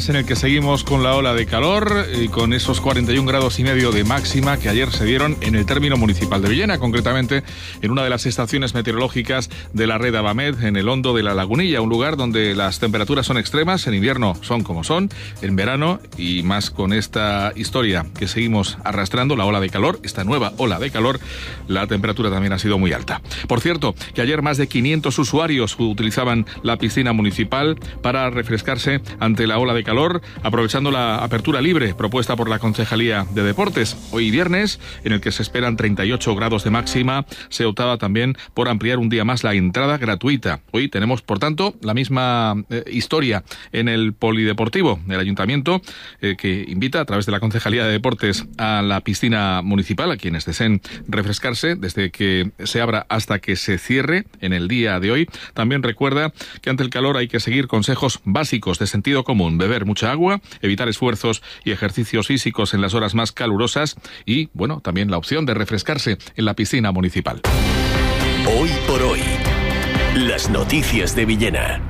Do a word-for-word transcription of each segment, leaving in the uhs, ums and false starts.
en el que seguimos con la ola de calor y con esos cuarenta y un grados y medio de máxima que ayer se dieron en el término municipal de Villena, concretamente en una de las estaciones meteorológicas de la red Abamed, en el Hondo de la Lagunilla, un lugar donde las temperaturas son extremas, en invierno son como son, en verano y más con esta historia que seguimos arrastrando, la ola de calor, esta nueva ola de calor, la temperatura también ha sido muy alta. Por cierto, que ayer más de quinientos usuarios utilizaban la piscina municipal para refrescarse ante la ola de calor, aprovechando la apertura libre propuesta por la Concejalía de Deportes. Hoy viernes, en el que se esperan treinta y ocho grados de máxima, se optaba también por ampliar un día más la entrada gratuita. Hoy tenemos, por tanto, la misma eh, historia en el Polideportivo del Ayuntamiento, eh, que invita a través de la Concejalía de Deportes a la piscina municipal, a quienes deseen refrescarse desde que se abra hasta que se cierre en el día de hoy. También recuerda que ante el calor hay que seguir consejos básicos de sentido común: beber mucha agua, evitar esfuerzos y ejercicios físicos en las horas más calurosas y, bueno, también la opción de refrescarse en la piscina municipal. Hoy por hoy, las noticias de Villena.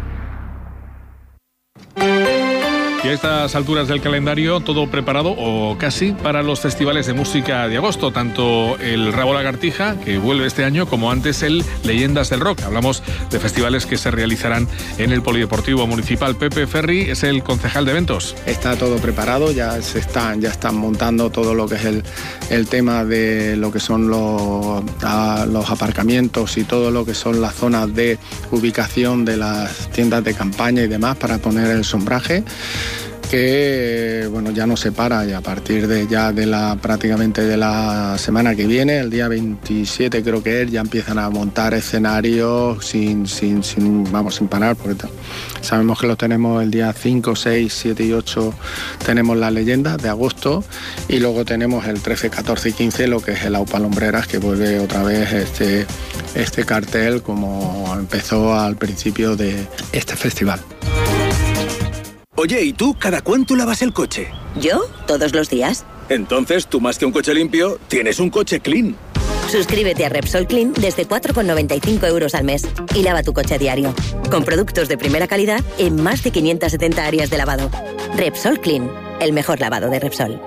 Y a estas alturas del calendario, todo preparado, o casi, para los festivales de música de agosto, tanto el Rabo Lagartija, que vuelve este año, como antes el Leyendas del Rock. Hablamos de festivales que se realizarán en el Polideportivo Municipal. Pepe Ferri es el concejal de eventos. Está todo preparado, ya se están, ya están montando todo lo que es el, el tema de lo que son los, a, los aparcamientos y todo lo que son las zonas de ubicación de las tiendas de campaña y demás para poner el sombraje, que bueno, ya no se para, y a partir de ya de la prácticamente de la semana que viene, el día veintisiete creo que es, ya empiezan a montar escenarios sin, sin, sin, vamos, sin parar, porque sabemos que los tenemos el día cinco, seis, siete y ocho, tenemos las leyendas de agosto, y luego tenemos el trece, catorce y quince lo que es el Aupa Lombreras, que vuelve otra vez este, este cartel como empezó al principio de este festival. Oye, ¿y tú cada cuánto lavas el coche? ¿Yo? Todos los días. Entonces, tú más que un coche limpio, tienes un coche clean. Suscríbete a Repsol Clean desde cuatro con noventa y cinco euros al mes y lava tu coche a diario, con productos de primera calidad en más de quinientas setenta áreas de lavado. Repsol Clean, el mejor lavado de Repsol.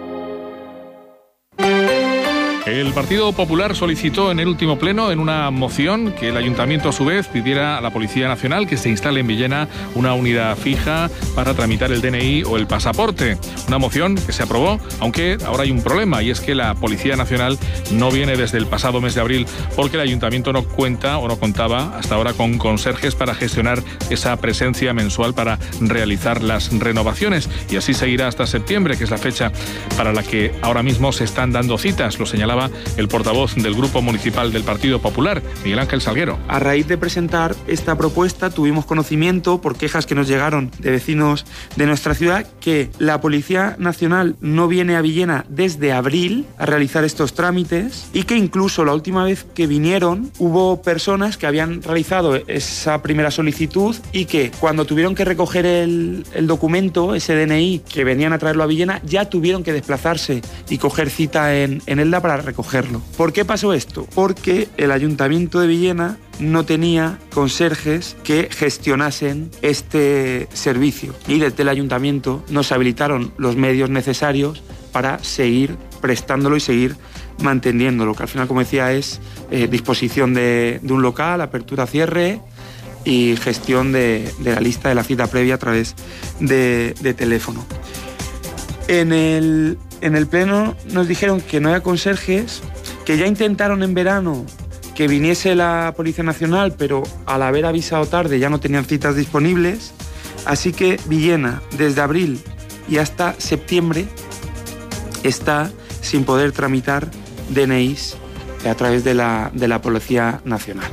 El Partido Popular solicitó en el último pleno, en una moción, que el Ayuntamiento a su vez pidiera a la Policía Nacional que se instale en Villena una unidad fija para tramitar el D N I o el pasaporte. Una moción que se aprobó, aunque ahora hay un problema, y es que la Policía Nacional no viene desde el pasado mes de abril porque el Ayuntamiento no cuenta o no contaba hasta ahora con conserjes para gestionar esa presencia mensual para realizar las renovaciones, y así seguirá hasta septiembre, que es la fecha para la que ahora mismo se están dando citas. Lo señalaba el portavoz del Grupo Municipal del Partido Popular, Miguel Ángel Salguero. A raíz de presentar esta propuesta, tuvimos conocimiento, por quejas que nos llegaron de vecinos de nuestra ciudad, que la Policía Nacional no viene a Villena desde abril a realizar estos trámites, y que incluso la última vez que vinieron hubo personas que habían realizado esa primera solicitud y que cuando tuvieron que recoger el, el documento, ese D N I, que venían a traerlo a Villena, ya tuvieron que desplazarse y coger cita en, en Elda para recogerlo. ¿Por qué pasó esto? Porque el Ayuntamiento de Villena no tenía conserjes que gestionasen este servicio, y desde el Ayuntamiento nos habilitaron los medios necesarios para seguir prestándolo y seguir manteniéndolo, que al final, como decía, es eh, disposición de, de un local, apertura, cierre y gestión de, de la lista de la cita previa a través de, de teléfono. En el, en el pleno nos dijeron que no había conserjes, que ya intentaron en verano que viniese la Policía Nacional, pero al haber avisado tarde ya no tenían citas disponibles, así que Villena desde abril y hasta septiembre está sin poder tramitar D N Is a través de la, de la Policía Nacional.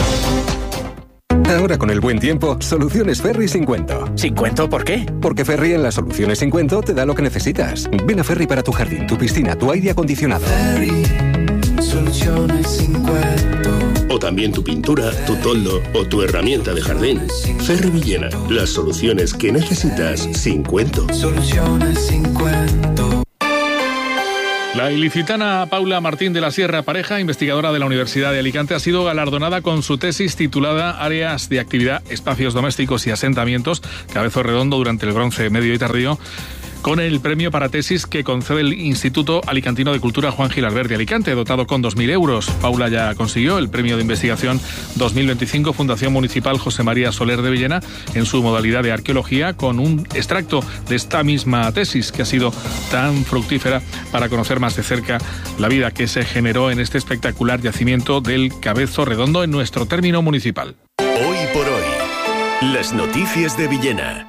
Ahora con el buen tiempo, Soluciones Ferri sin cuento. ¿Sin cuento? ¿Por qué? Porque Ferri en las Soluciones sin cuento te da lo que necesitas. Ven a Ferri para tu jardín, tu piscina, tu aire acondicionado. Ferri, Soluciones sin cuento. O también tu pintura, tu toldo o tu herramienta de jardín. Ferri Villena, las soluciones que necesitas sin cuento. Soluciones sin cuento. La ilicitana Paula Martín de la Sierra Pareja, investigadora de la Universidad de Alicante, ha sido galardonada con su tesis titulada Áreas de actividad, espacios domésticos y asentamientos, Cabezo Redondo durante el Bronce Medio y Tardío, con el premio para tesis que concede el Instituto Alicantino de Cultura Juan Gil Albert de Alicante, dotado con dos mil euros. Paula ya consiguió el premio de investigación dos mil veinticinco Fundación Municipal José María Soler de Villena en su modalidad de arqueología, con un extracto de esta misma tesis que ha sido tan fructífera para conocer más de cerca la vida que se generó en este espectacular yacimiento del Cabezo Redondo en nuestro término municipal. Hoy por hoy, las noticias de Villena.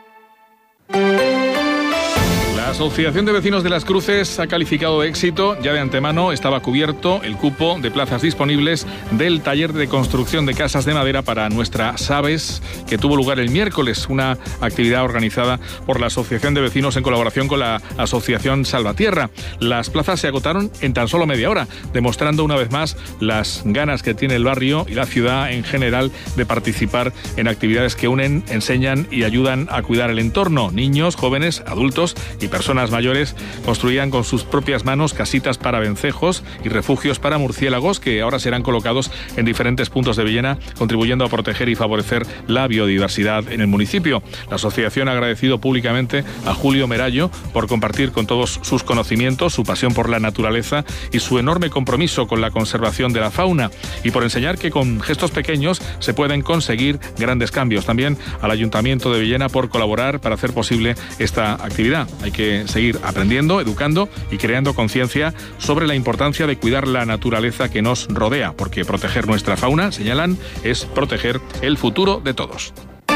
La Asociación de Vecinos de Las Cruces ha calificado de éxito, ya de antemano estaba cubierto el cupo de plazas disponibles del taller de construcción de casas de madera para nuestra Sabes, que tuvo lugar el miércoles, una actividad organizada por la Asociación de Vecinos en colaboración con la Asociación Salvatierra. Las plazas se agotaron en tan solo media hora, demostrando una vez más las ganas que tiene el barrio y la ciudad en general de participar en actividades que unen, enseñan y ayudan a cuidar el entorno. Niños, jóvenes, adultos y personas Personas mayores construían con sus propias manos casitas para vencejos y refugios para murciélagos que ahora serán colocados en diferentes puntos de Villena, contribuyendo a proteger y favorecer la biodiversidad en el municipio. La asociación ha agradecido públicamente a Julio Merallo por compartir con todos sus conocimientos, su pasión por la naturaleza y su enorme compromiso con la conservación de la fauna, y por enseñar que con gestos pequeños se pueden conseguir grandes cambios. También al Ayuntamiento de Villena por colaborar para hacer posible esta actividad. Hay que seguir aprendiendo, educando y creando conciencia sobre la importancia de cuidar la naturaleza que nos rodea, porque proteger nuestra fauna, señalan, es proteger el futuro de todos.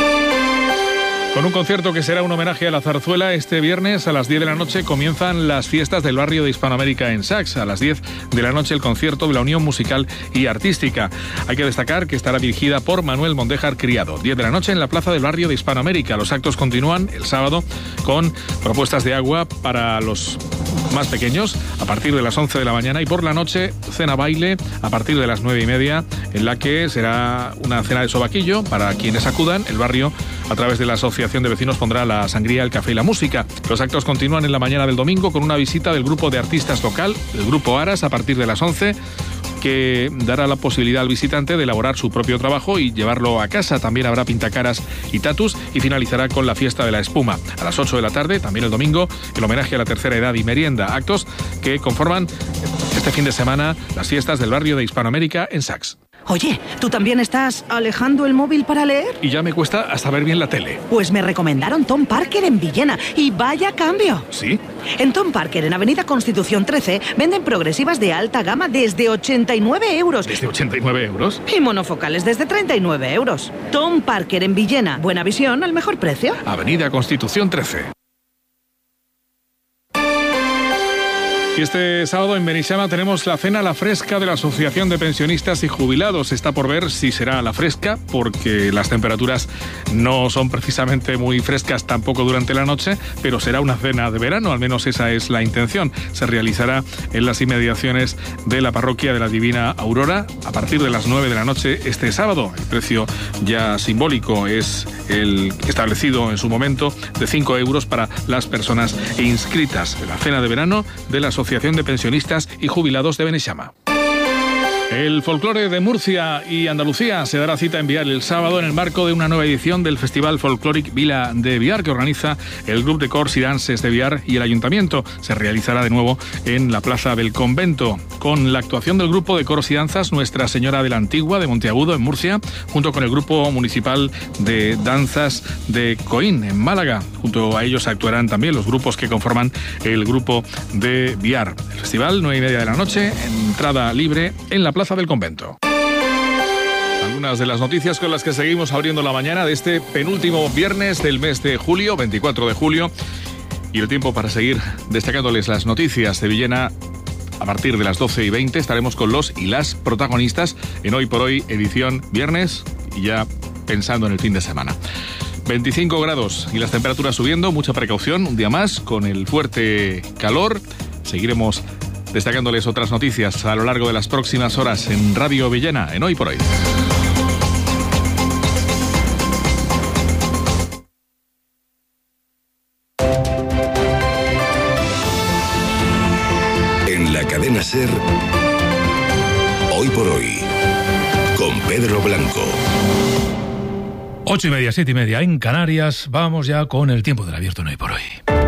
Con un concierto que será un homenaje a la zarzuela, este viernes a las diez de la noche comienzan las fiestas del barrio de Hispanoamérica en Sax. A las diez de la noche el concierto de la Unión Musical y Artística. Hay que destacar que estará dirigida por Manuel Mondejar Criado. diez de la noche en la plaza del barrio de Hispanoamérica. Los actos continúan el sábado con propuestas de agua para los más pequeños a partir de las once de la mañana, y por la noche cena baile a partir de las nueve y media, en la que será una cena de sobaquillo para quienes acudan. El barrio, a través de la Asociación de Vecinos, pondrá la sangría, el café y la música. Los actos continúan en la mañana del domingo con una visita del grupo de artistas local, el grupo Aras, a partir de las once, que dará la posibilidad al visitante de elaborar su propio trabajo y llevarlo a casa. También habrá pintacaras y tatus, y finalizará con la fiesta de la espuma. A las ocho de la tarde, también el domingo, el homenaje a la tercera edad y merienda. Actos que conforman este fin de semana las fiestas del barrio de Hispanoamérica en Sax. Oye, ¿tú también estás alejando el móvil para leer? Y ya me cuesta hasta ver bien la tele. Pues me recomendaron Tom Parker en Villena, y vaya cambio. ¿Sí? En Tom Parker, en Avenida Constitución trece, venden progresivas de alta gama desde ochenta y nueve euros. ¿Desde ochenta y nueve euros? Y monofocales desde treinta y nueve euros. Tom Parker en Villena. Buena visión al mejor precio. Avenida Constitución trece. Y este sábado en Beneixama tenemos la cena La Fresca de la Asociación de Pensionistas y Jubilados. Está por ver si será la fresca, porque las temperaturas no son precisamente muy frescas tampoco durante la noche, pero será una cena de verano, al menos esa es la intención. Se realizará en las inmediaciones de la parroquia de la Divina Aurora a partir de las nueve de la noche este sábado. El precio ya simbólico es el establecido en su momento de cinco euros para las personas inscritas. La cena de verano de la Asociación de Pensionistas y Jubilados de Beneixama. El folclore de Murcia y Andalucía se dará cita en Biar el sábado en el marco de una nueva edición del Festival Folclóric Vila de Biar, que organiza el Grupo de Cors y Danses de Biar y el Ayuntamiento. Se realizará de nuevo en la Plaza del Convento, con la actuación del Grupo de Coros y Danzas Nuestra Señora de la Antigua de Monteagudo en Murcia, junto con el Grupo Municipal de Danzas de Coín en Málaga. Junto a ellos actuarán también los grupos que conforman el Grupo de Biar. El festival, nueve y media de la noche, entrada libre en la Plaza del Convento. Algunas de las noticias con las que seguimos abriendo la mañana de este penúltimo viernes del mes de julio, veinticuatro de julio, y el tiempo para seguir destacándoles las noticias de Villena. A partir de las doce y veinte estaremos con los y las protagonistas en Hoy por Hoy, edición viernes, y ya pensando en el fin de semana. veinticinco grados y las temperaturas subiendo, mucha precaución, un día más con el fuerte calor. Seguiremos destacándoles otras noticias a lo largo de las próximas horas en Radio Villena, en Hoy por Hoy. Cadena SER, Hoy por Hoy, con Pedro Blanco. Ocho y media, siete y media en Canarias. Vamos ya con el tiempo del abierto en Hoy por Hoy.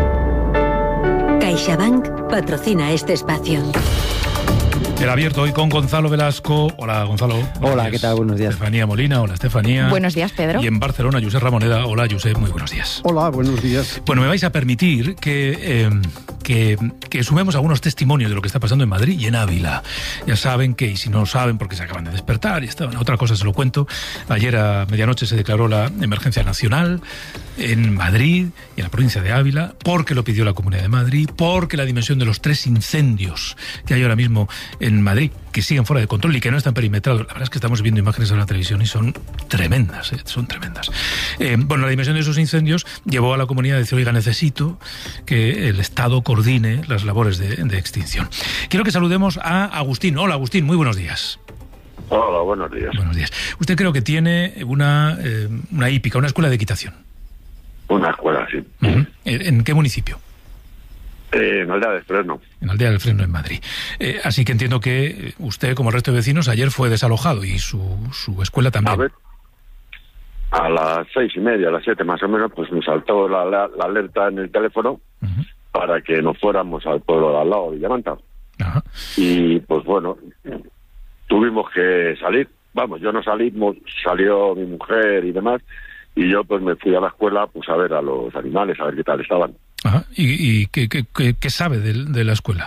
CaixaBank patrocina este espacio. El abierto hoy con Gonzalo Velasco. Hola, Gonzalo. Hola, ¿qué tal? Buenos días. Estefanía Molina. Hola, Estefanía. Buenos días, Pedro. Y en Barcelona, Josep Ramoneda. Hola, Josep. Muy buenos días. Hola, buenos días. Bueno, me vais a permitir que, eh, que, que sumemos algunos testimonios de lo que está pasando en Madrid y en Ávila. Ya saben que, y si no lo saben, porque se acaban de despertar y estaban, otra cosa se lo cuento, ayer a medianoche se declaró la emergencia nacional en Madrid y en la provincia de Ávila, porque lo pidió la Comunidad de Madrid, porque la dimensión de los tres incendios que hay ahora mismo en Madrid, que siguen fuera de control y que no están perimetrados. La verdad es que estamos viendo imágenes en la televisión y son tremendas, ¿eh? son tremendas. Eh, bueno, la dimensión de esos incendios llevó a la comunidad a decir, oiga, necesito que el Estado coordine las labores de, de extinción. Quiero que saludemos a Agustín. Hola, Agustín, muy buenos días. Hola, buenos días. Buenos días. Usted creo que tiene una, eh, una hípica, una escuela de equitación. Una escuela, sí. Uh-huh. ¿En qué municipio? Eh, en Aldea del Freno. En Aldea del Freno, en Madrid. Eh, así que entiendo que usted, como el resto de vecinos, ayer fue desalojado y su, su escuela también. A ver, a las seis y media, a las siete más o menos, pues me saltó la, la, la alerta en el teléfono uh-huh. para que nos fuéramos al pueblo de al lado, de Villamanta. Uh-huh. Y pues bueno, tuvimos que salir. Vamos, yo no salí, salió mi mujer y demás, y yo pues me fui a la escuela pues a ver a los animales, a ver qué tal estaban. Ajá. ¿Y, y qué, qué, qué, qué sabe de, de la escuela?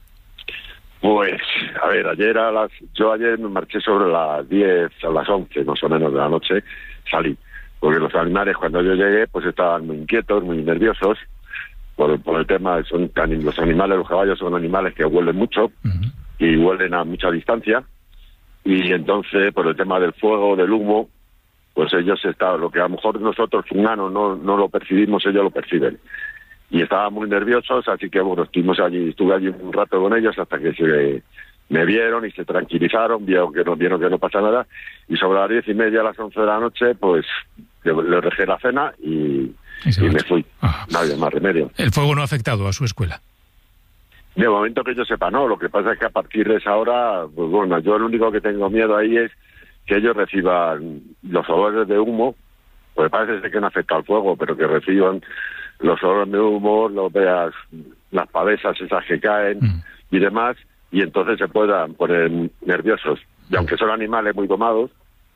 Pues, a ver, ayer a las... Yo ayer me marché sobre las diez, a las once más o menos de la noche, salí. Porque los animales cuando yo llegué pues estaban muy inquietos, muy nerviosos, por, por el tema, son los animales, los caballos son animales que huelen mucho, uh-huh. y huelen a mucha distancia, y entonces por el tema del fuego, del humo, pues ellos estaban, lo que a lo mejor nosotros humanos no, no lo percibimos, ellos lo perciben. Y estaban muy nerviosos, así que bueno, estuvimos allí, estuve allí un rato con ellos hasta que se me vieron y se tranquilizaron, vieron que no, vieron que no pasa nada, y sobre las diez y media a las once de la noche, pues le, le dejé la cena y, y, y me fui. Ajá. No había más remedio. ¿El fuego no ha afectado a su escuela? De momento que yo sepa, no. Lo que pasa es que a partir de esa hora, pues bueno, yo lo único que tengo miedo ahí es que ellos reciban los olores de humo, pues parece ser que no afecta al fuego, pero que reciban los olores de humo, lo veas, las pavesas esas que caen mm. y demás, y entonces se puedan poner nerviosos. Y aunque son animales muy domados,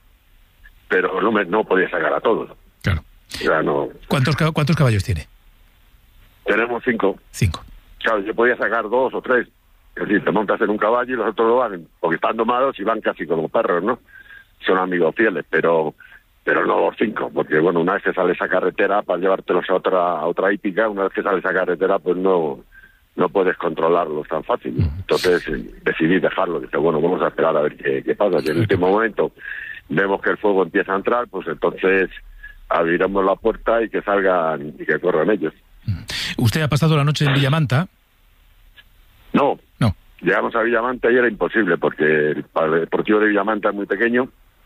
pero no me no podía sacar a todos. Claro. O sea, no. ¿Cuántos, ¿Cuántos caballos tiene? Tenemos cinco. Cinco. Claro, yo podía sacar dos o tres. Es decir, te montas en un caballo y los otros lo van, porque están domados y van casi como perros, ¿no? Son amigos fieles, pero pero no los cinco, porque bueno, una vez que sales a carretera para llevártelos a otra a otra hípica, una vez que sales a carretera, pues no no puedes controlarlos tan fácil. Entonces eh, decidí dejarlo. Dije, bueno, vamos a esperar a ver qué, qué pasa. Si en el último momento vemos que el fuego empieza a entrar, pues entonces abriremos la puerta y que salgan y que corran ellos. ¿Usted ha pasado la noche en Villamanta? No. No. Llegamos a Villamanta y era imposible, porque el deportivo de Villamanta es muy pequeño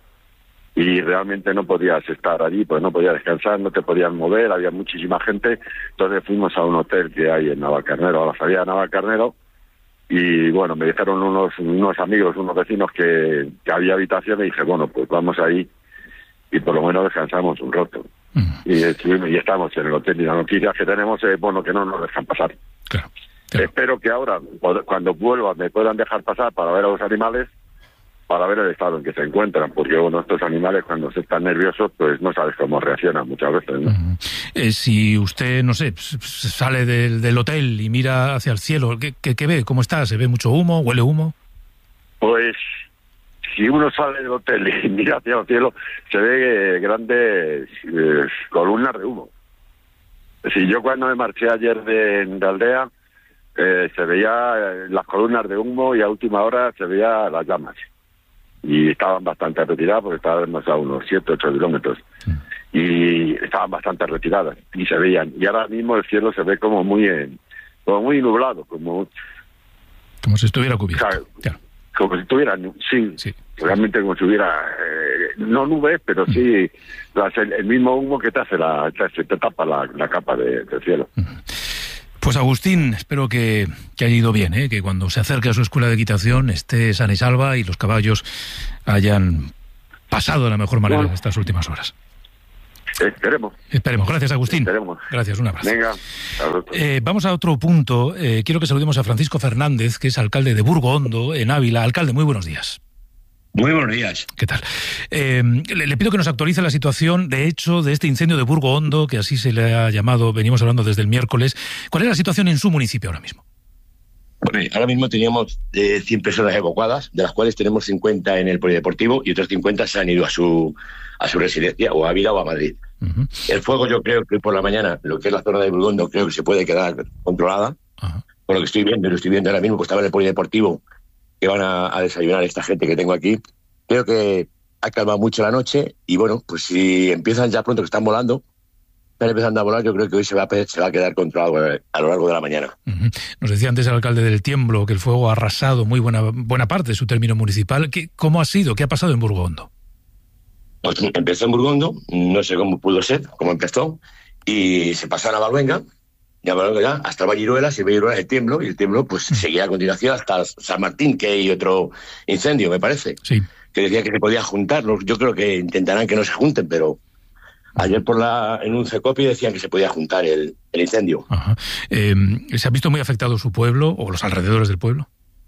y realmente no podías estar allí, pues no podías descansar, no te podías mover, había muchísima gente. Entonces fuimos a un hotel que hay en Navalcarnero, a la salida de Navalcarnero, y bueno, me dijeron unos unos amigos, unos vecinos que, que había habitación, y dije, bueno, pues vamos ahí y por lo menos descansamos un rato. Uh-huh. Y estuvimos y estamos en el hotel, y la noticia que tenemos es, bueno, que no nos dejan pasar. Claro, claro. Espero que ahora, cuando vuelva, me puedan dejar pasar para ver a los animales, para ver el estado en que se encuentran, porque bueno, estos animales cuando se están nerviosos, pues no sabes cómo reaccionan muchas veces, ¿no? Uh-huh. Eh, si usted, no sé, sale del, del hotel y mira hacia el cielo, ¿qué, qué, qué ve? ¿Cómo está? ¿Se ve mucho humo? ¿Huele humo? Pues si uno sale del hotel y mira hacia el cielo, se ve eh, grandes eh, columnas de humo. Si yo cuando me marché ayer de, de Aldea, eh, se veía eh, las columnas de humo y a última hora se veía las llamas. Y estaban bastante retiradas porque estábamos a unos siete, ocho kilómetros. Mm. Y estaban bastante retiradas y se veían. Y ahora mismo el cielo se ve como muy eh, como muy nublado, como... Como si estuviera cubierto. O sea, claro. Como si estuviera, sí, sí, realmente como si hubiera, eh, no nubes, pero sí el, el mismo humo que te hace la, te, te tapa la, la capa de, del cielo. Mm. Pues Agustín, espero que, que haya ido bien, ¿eh? Que cuando se acerque a su escuela de equitación esté sana y salva y los caballos hayan pasado de la mejor manera bueno. estas últimas horas. Esperemos. Esperemos. Gracias, Agustín. Esperemos. Gracias, un abrazo. Venga. Eh, vamos a otro punto. Eh, quiero que saludemos a Francisco Fernández, que es alcalde de Burgo Hondo, en Ávila. Alcalde, muy buenos días. Muy buenos días. ¿Qué tal? Eh, le, le pido que nos actualice la situación, de hecho, de este incendio de Burgo Hondo, que así se le ha llamado, venimos hablando desde el miércoles. ¿Cuál es la situación en su municipio ahora mismo? Bueno, ahora mismo teníamos eh, cien personas evacuadas, de las cuales tenemos cincuenta en el polideportivo y otros cincuenta se han ido a su a su residencia, o a Ávila o a Madrid. Uh-huh. El fuego, yo creo que por la mañana, lo que es la zona de Burgo Hondo, creo que se puede quedar controlada. Uh-huh. Por lo que estoy viendo, lo estoy viendo ahora mismo, pues estaba en el polideportivo, que van a, a desayunar esta gente que tengo aquí. Creo que ha calmado mucho la noche y bueno, pues si empiezan ya pronto, que están volando, están empezando a volar, yo creo que hoy se va a, se va a quedar controlado a lo largo de la mañana. Uh-huh. Nos decía antes el alcalde del Tiemblo que el fuego ha arrasado muy buena buena parte de su término municipal. ¿Qué, ¿Cómo ha sido? ¿Qué ha pasado en Burgo Hondo? Pues empezó en Burgo Hondo, no sé cómo pudo ser, cómo empezó, y se pasó a Navalvenga, y a Navalvenga hasta Valliruelas, y Valliruelas el Tiemblo, y el Tiemblo pues uh-huh. seguía a continuación hasta San Martín, que hay otro incendio, me parece. Sí. Que decía que se podía juntarlos. Yo creo que intentarán que no se junten, pero ayer por la en un CECOPI decían que se podía juntar el, el incendio. Ajá. Eh, ¿Se ha visto muy afectado su pueblo o los alrededores del pueblo?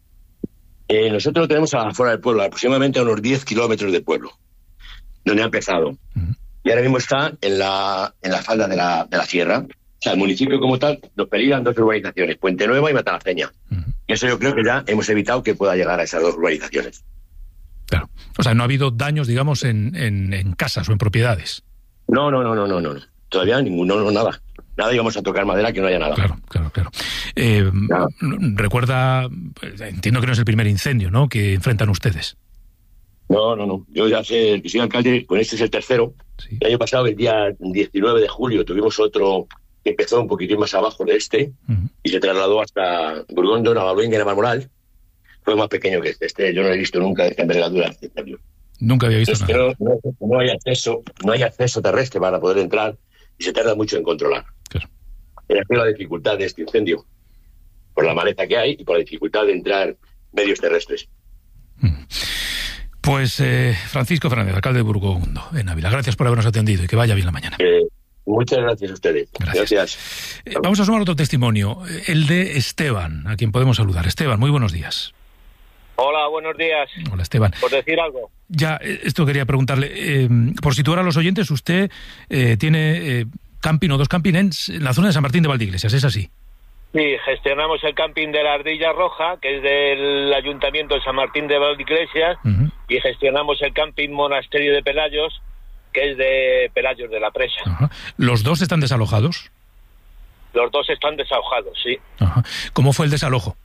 Eh, nosotros lo tenemos afuera del pueblo, aproximadamente a unos diez kilómetros del pueblo, donde ha empezado. Uh-huh. Y ahora mismo está en la en la falda de la, de la sierra. O sea, el municipio como tal nos peligran dos urbanizaciones, Puente Nueva y Matalaceña. Uh-huh. Y eso yo creo que ya hemos evitado que pueda llegar a esas dos urbanizaciones. Claro. O sea, no ha habido daños, digamos, en, en, en casas o en propiedades. No, no, no, no, no, no. Todavía ninguno, no, nada. Nada, íbamos a tocar madera que no haya nada. Claro, claro, claro. Eh, recuerda, entiendo que no es el primer incendio, ¿no?, que enfrentan ustedes. No, no, no. Yo ya sé que soy alcalde, con este es el tercero. Sí. El año pasado, el día diecinueve de julio, tuvimos otro que empezó un poquitín más abajo de este uh-huh. y se trasladó hasta Burgo Hondo, Navalvenga y Navalmoral. Fue más pequeño que este. Este yo no he visto nunca de esta envergadura. Nunca había visto es nada. Que no, no, no hay acceso, no hay acceso terrestre para poder entrar y se tarda mucho en controlar. Claro. Era la dificultad de este incendio, por la maleza que hay y por la dificultad de entrar medios terrestres. Pues eh, Francisco Fernández, alcalde de Burgo Hondo, en Ávila. Gracias por habernos atendido y que vaya bien la mañana. Eh, muchas gracias a ustedes. Gracias. gracias. Eh, vamos a sumar otro testimonio, el de Esteban, a quien podemos saludar. Esteban, muy buenos días. Hola, buenos días. Hola, Esteban. ¿Por decir algo? Ya, esto quería preguntarle. Eh, por situar a los oyentes, usted eh, tiene eh, camping o dos camping en la zona de San Martín de Valdeiglesias, ¿es así? Sí, gestionamos el camping de la Ardilla Roja, que es del Ayuntamiento de San Martín de Valdeiglesias, uh-huh. y gestionamos el camping Monasterio de Pelayos, que es de Pelayos de la Presa. Uh-huh. ¿Los dos están desalojados? Los dos están desalojados, sí. Uh-huh. ¿Cómo fue el desalojo?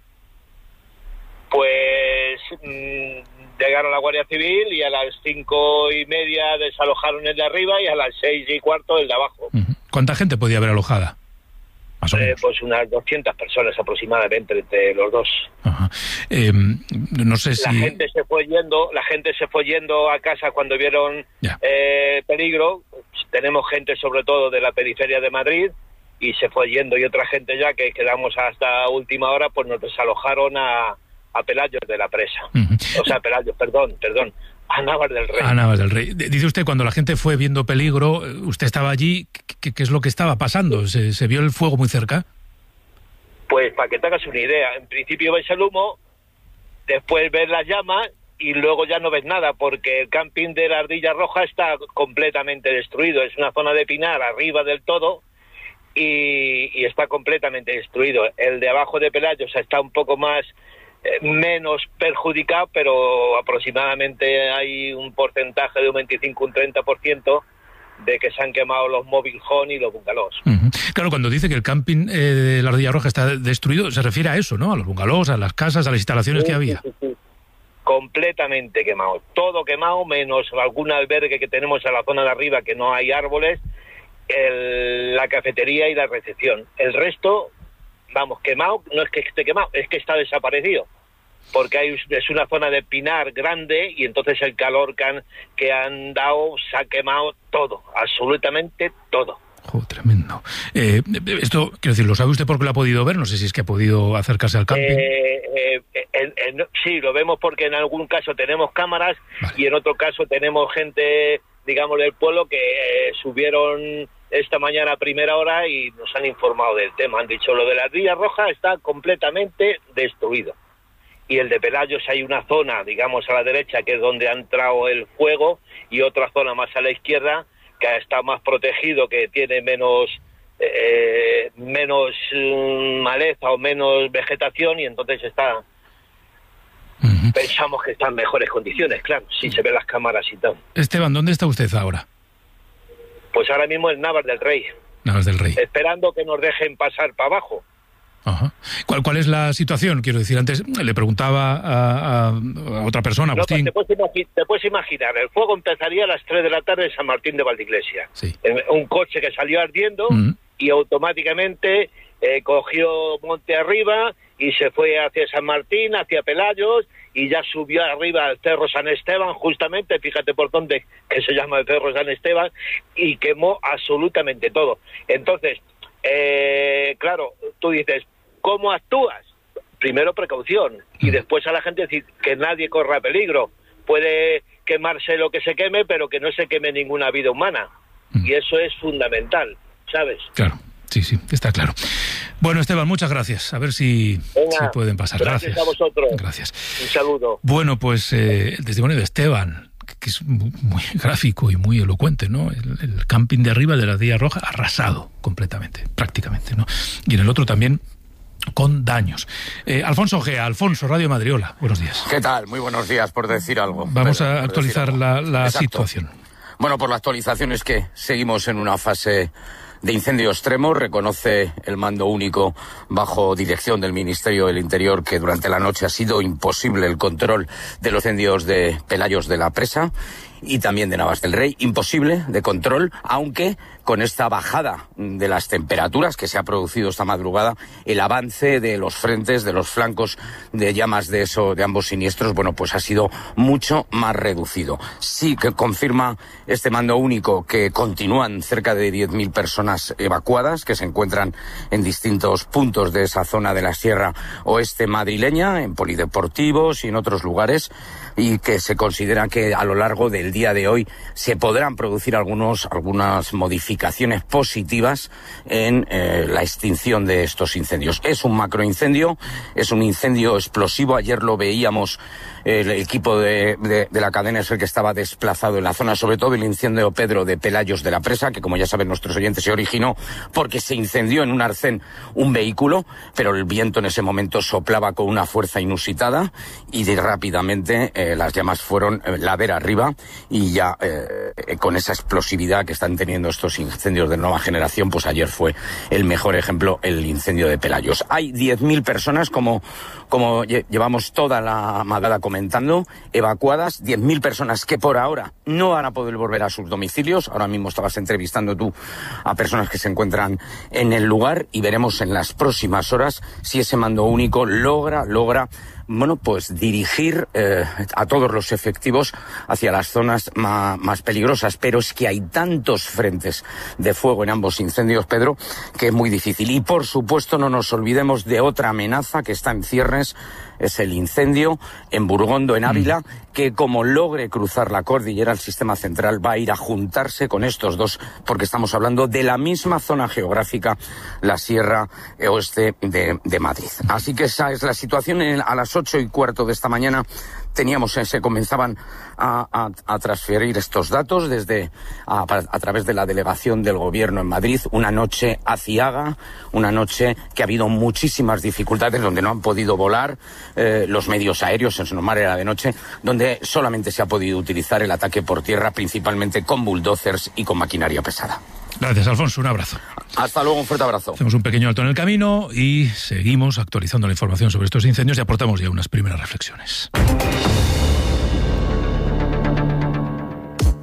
Pues mmm, llegaron la Guardia Civil y a las cinco y media desalojaron el de arriba y a las seis y cuarto el de abajo. Uh-huh. ¿Cuánta gente podía haber alojada? Más o menos. Eh, pues unas doscientas personas aproximadamente entre los dos. Ajá. Eh, no sé si... La gente se fue yendo, la gente se fue yendo a casa cuando vieron eh, peligro. Tenemos gente sobre todo de la periferia de Madrid y se fue yendo, y otra gente ya que quedamos hasta última hora, pues nos desalojaron a, a Pelayos de la Presa. Uh-huh. O sea, Pelayos, perdón, perdón. A Navas del Rey. A Navas del Rey. Dice usted, cuando la gente fue viendo peligro, usted estaba allí, ¿qué, qué es lo que estaba pasando? ¿Se, ¿Se vio el fuego muy cerca? Pues para que te hagas una idea, en principio ves el humo, después ves las llamas y luego ya no ves nada, porque el camping de la Ardilla Roja está completamente destruido. Es una zona de pinar arriba del todo y, y está completamente destruido. El de abajo de Pelayos está un poco más... menos perjudicado, pero aproximadamente hay un porcentaje de un veinticinco, un treinta por ciento de que se han quemado los mobile home y los bungalows. Uh-huh. Claro, cuando dice que el camping eh, de la Ardilla Roja está destruido, se refiere a eso, ¿no? A los bungalows, a las casas, a las instalaciones sí, que había. Sí, sí. Completamente quemado. Todo quemado, menos algún albergue que tenemos a la zona de arriba que no hay árboles, el, la cafetería y la recepción. El resto... Vamos, quemado, no es que esté quemado, es que está desaparecido. Porque hay, es una zona de pinar grande y entonces el calor que han, que han dado se ha quemado todo, absolutamente todo. Jo, tremendo. Eh, esto, quiero decir, ¿lo sabe usted porque lo ha podido ver? No sé si es que ha podido acercarse al camping. Eh, eh, en, en, sí, lo vemos porque en algún caso tenemos cámaras, vale, y en otro caso tenemos gente, digamos, del pueblo que eh, subieron esta mañana a primera hora y nos han informado del tema. Han dicho, lo de la Ardilla Roja está completamente destruido. Y el de Pelayos hay una zona, digamos, a la derecha, que es donde ha entrado el fuego, y otra zona más a la izquierda, que está más protegido, que tiene menos eh, menos um, maleza o menos vegetación, y entonces está uh-huh. pensamos que está en mejores condiciones, claro, si se ven las cámaras y tal. Esteban, ¿dónde está usted ahora? Pues ahora mismo en Navas del Rey. Navas del Rey. Esperando que nos dejen pasar para abajo. Ajá. ¿Cuál, ¿Cuál es la situación? Quiero decir, antes le preguntaba a, a otra persona, Agustín. No, pues te, puedes te puedes imaginar, el fuego empezaría a las tres de la tarde en San Martín de Valdeiglesia. Sí. Un coche que salió ardiendo uh-huh. y automáticamente eh, cogió monte arriba y se fue hacia San Martín, hacia Pelayos, y ya subió arriba al Cerro San Esteban, justamente, fíjate por dónde, que se llama el Cerro San Esteban, y quemó absolutamente todo. Entonces, eh, claro, tú dices, ¿cómo actúas? Primero precaución, y después a la gente decir que nadie corra peligro. Puede quemarse lo que se queme, pero que no se queme ninguna vida humana. Y eso es fundamental, ¿sabes? Claro, sí, sí, está claro. Bueno, Esteban, muchas gracias. A ver si, Venga, si pueden pasar. Gracias, gracias a vosotros. Gracias. Un saludo. Bueno, pues eh, el testimonio de Esteban, que es muy, muy gráfico y muy elocuente, ¿no? El, el camping de arriba de la Ardilla Roja arrasado completamente, prácticamente, ¿no? Y en el otro también con daños. Eh, Alfonso Gea, Alfonso, Radio Madriola, buenos días. ¿Qué tal? Muy buenos días, por decir algo. Vamos Pero, a actualizar la, la situación. Bueno, por la actualización es que seguimos en una fase de incendio extremo. Reconoce el mando único bajo dirección del Ministerio del Interior que durante la noche ha sido imposible el control de los incendios de Pelayos de la Presa y también de Navas del Rey. Imposible de control, aunque con esta bajada de las temperaturas que se ha producido esta madrugada, el avance de los frentes, de los flancos de llamas de eso, de ambos siniestros, bueno, pues ha sido mucho más reducido. Sí que confirma este mando único que continúan cerca de diez mil personas evacuadas, que se encuentran en distintos puntos de esa zona de la Sierra Oeste madrileña, en polideportivos y en otros lugares, y que se considera que a lo largo del día de hoy se podrán producir algunos, algunas modificaciones positivas en eh, la extinción de estos incendios. Es un macroincendio, es un incendio explosivo. Ayer lo veíamos, eh, el equipo de, de, de la cadena es el que estaba desplazado en la zona, sobre todo el incendio Pedro de Pelayos de la Presa, que como ya saben nuestros oyentes se originó porque se incendió en un arcén un vehículo, pero el viento en ese momento soplaba con una fuerza inusitada y de, rápidamente eh, las llamas fueron eh, ladera arriba, y ya eh, con esa explosividad que están teniendo estos incendios de nueva generación, pues ayer fue el mejor ejemplo el incendio de Pelayos. Hay diez mil personas, como, como llevamos toda la madrugada comentando, evacuadas, diez mil personas que por ahora no van a poder volver a sus domicilios. Ahora mismo estabas entrevistando tú a personas que se encuentran en el lugar, y veremos en las próximas horas si ese mando único logra, logra bueno, pues dirigir eh, a todos los efectivos hacia las zonas ma, más peligrosas. Pero es que hay tantos frentes de fuego en ambos incendios, Pedro, que es muy difícil. Y por supuesto no nos olvidemos de otra amenaza que está en ciernes, es el incendio en Burgondo, en Ávila, que como logre cruzar la cordillera, el sistema central va a ir a juntarse con estos dos, porque estamos hablando de la misma zona geográfica, la Sierra Oeste de, de Madrid. Así que esa es la situación. En, a las ocho y cuarto de esta mañana teníamos, se comenzaban a, a, a transferir estos datos desde a, a través de la delegación del gobierno en Madrid. Una noche aciaga, una noche que ha habido muchísimas dificultades, donde no han podido volar eh, los medios aéreos, en su mar era de noche, donde solamente se ha podido utilizar el ataque por tierra, principalmente con bulldozers y con maquinaria pesada. Gracias, Alfonso, un abrazo. Hasta luego, un fuerte abrazo. Hacemos un pequeño alto en el camino y seguimos actualizando la información sobre estos incendios y aportamos ya unas primeras reflexiones.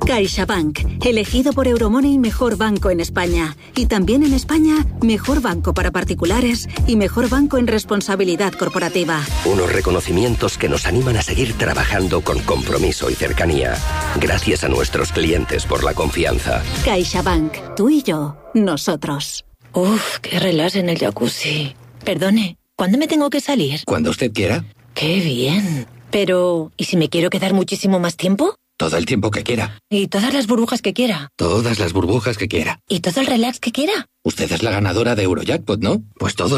CaixaBank, elegido por Euromoney mejor banco en España. Y también en España, mejor banco para particulares y mejor banco en responsabilidad corporativa. Unos reconocimientos que nos animan a seguir trabajando con compromiso y cercanía. Gracias a nuestros clientes por la confianza. CaixaBank, tú y yo, nosotros. Uf, qué relax en el jacuzzi. Perdone, ¿cuándo me tengo que salir? Cuando usted quiera. Qué bien. Pero, ¿y si me quiero quedar muchísimo más tiempo? Todo el tiempo que quiera. ¿Y todas las burbujas que quiera? Todas las burbujas que quiera. ¿Y todo el relax que quiera? Usted es la ganadora de Eurojackpot, ¿no? Pues todo